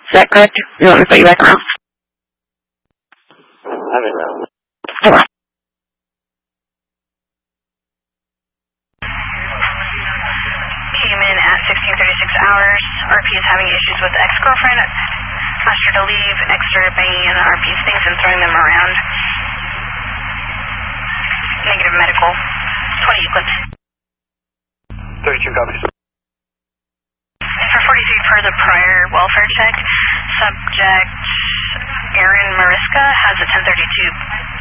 Is that correct? You want me to put you back around? I'm in round. Okay. Came in at 16:36 hours. RP is having issues with the ex-girlfriend. Asked her to leave. Ex started banging in RP's things and throwing them around. Negative medical. 20 Eclipse. 32 copies. For 43 per the prior welfare check, subject Aaron Mariska has a 1032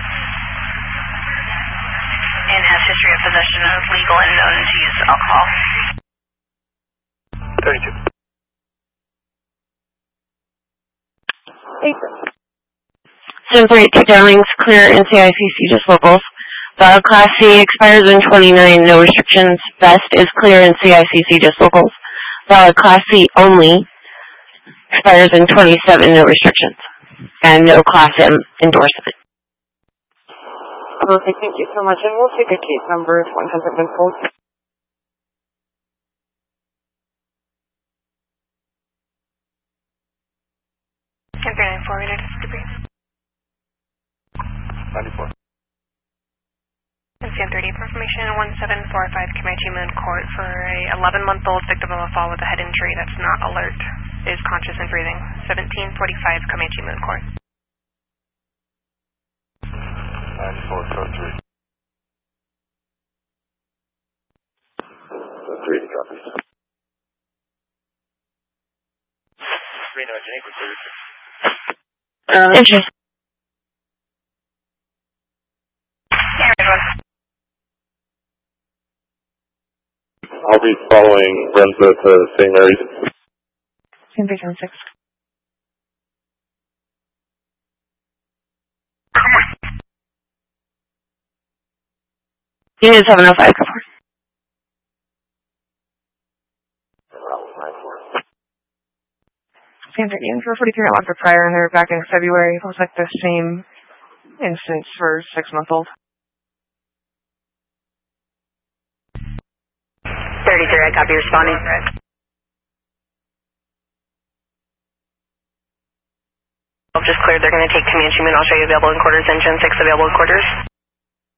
and has history of possession of legal and known to use alcohol. 32. 732 Darlings, clear NCICC, just locals. Valid Class C expires in 29, no restrictions. Best is clear NCICC, just locals. Valid Class C only expires in 27, no restrictions. And no Class M endorsement. Perfect, thank you so much. And we'll take a case number if one hasn't been pulled. And 394 rated debris. 94. And CM30 information 1745 Comanche Moon Court for a 11-month-old victim of a fall with a head injury that's not alert, is conscious and breathing. 1745 Comanche Moon Court. 94, code 3. Code 3, copies. 398 for 36. Interest. Yeah, red one. I'll be following Renza to St. Mary's. Invasion 6. Unit 705, go for it. Standard in for 43 I logged a prior and they're back in February. Looks like the same instance for 6-month-old. 33, I copy responding. Just cleared, they're going to take Comanche Moon. I'll show you available in quarters, engine 6 available in quarters.